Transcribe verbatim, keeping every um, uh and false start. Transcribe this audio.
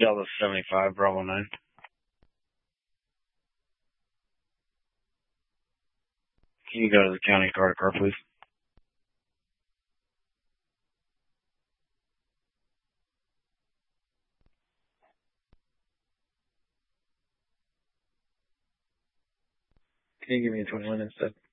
Delta seventy-five, Bravo nine. Can you go to the county car car, please? Can you give me a twenty-one instead?